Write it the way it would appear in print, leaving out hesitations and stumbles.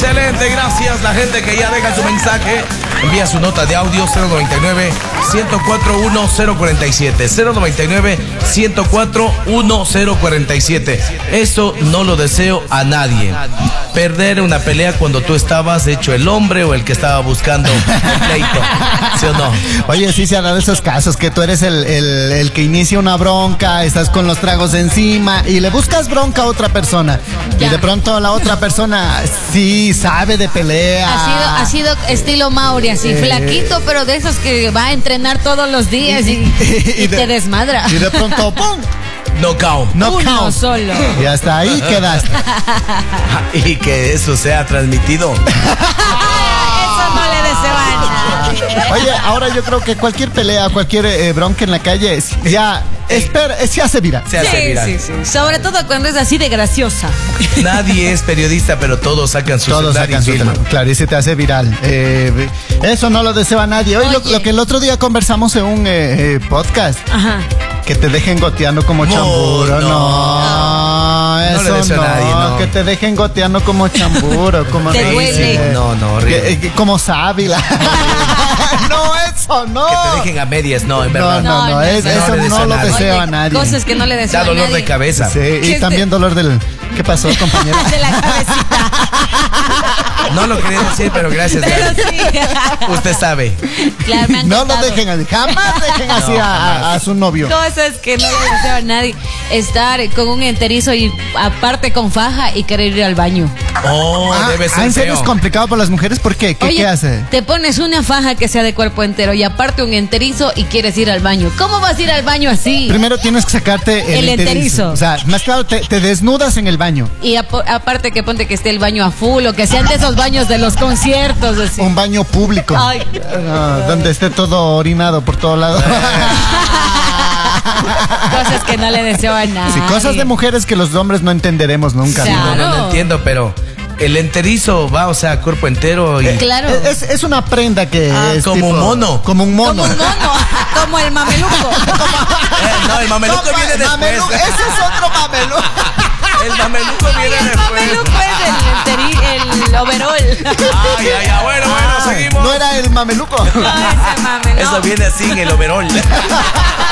Excelente, gracias. La gente que ya deja su mensaje, envía su nota de audio 099-104-1047. 099-104-1047. Eso no lo deseo a nadie. Perder una pelea cuando tú estabas hecho el hombre o el que estaba buscando el pleito. ¿Sí o no? Oye, sí se ha dado esos casos que tú eres el que inicia una bronca, estás con los tragos encima y le buscas bronca a otra persona. Ya. Y de pronto la otra persona sí sabe de pelea. Ha sido estilo Mauri, así flaquito, pero de esos que va a entrenar todos los días y te desmadra. Y de pronto, ¡pum! Knockout. Uno solo. Y hasta ahí quedaste. Y que eso sea transmitido. Eso no le deseo a nadie. Oye, ahora yo creo que cualquier pelea, cualquier bronca en la calle, ya se hace viral. Se hace viral. Sí. Sobre todo cuando es así de graciosa. Nadie es periodista, pero todos sacan su Todos celular y sacan su filman. teléfono. Claro, y se te hace viral. Eso no lo desea a nadie. Oye, Oye. lo que el otro día conversamos en un podcast. Ajá. Que te dejen goteando como chamburo. No, le eso deseo a nadie, no. Que te dejen goteando como chamburo. Como Te duele. No, horrible. como sábila. No, eso no. Que te dejen a medias, no, en verdad. No, eso no le deseo no a lo nadie. deseo a Oye, nadie. cosas que no le deseo Da a dolor nadie. de cabeza. Sí, y ¿Qué también dolor del... ¿Qué pasó, compañera? De la cabecita. No lo quería decir, pero gracias. Pero Gaby. sí. Usted sabe. Claro, me han No lo contado. dejen así. Jamás dejen así a su novio. Cosas que no le deseo a nadie. Estar con un enterizo y aparte con faja y querer ir al baño. Oh, debe ser ¿en serio feo. es complicado para las mujeres? ¿Por qué? Oye, ¿Qué hace? te pones una faja que sea de cuerpo entero y aparte un enterizo y quieres ir al baño. ¿Cómo vas a ir al baño así? Primero tienes que sacarte El enterizo. O sea, más claro, te desnudas en el baño. Y aparte que ponte que esté el baño a full o que sean de esos baños de los conciertos. Así. Un baño público. Ay. Donde esté todo orinado por todo lado. Cosas que no le deseo a nadie. Sí, cosas de mujeres que los hombres no entenderemos nunca. Sí, ¿no? claro. No entiendo, pero el enterizo va, o sea, cuerpo entero y... Claro. Es una prenda que es como un mono. Como un mono. Como un mono. Como el mameluco. No, el mameluco No, viene mameluco, después. ese es otro mameluco. El mameluco viene El después. mameluco es el overol. Ay, bueno, seguimos. No era el mameluco. Ay, ese mame, no. Eso viene así en el overol.